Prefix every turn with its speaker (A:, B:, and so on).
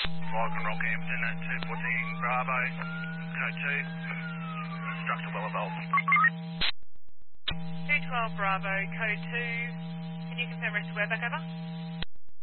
A: Rock and Rockhampton at 214 Bravo, code 2, structure well evolved.
B: 212 Bravo, code 2. Can you confirm rest of where back over?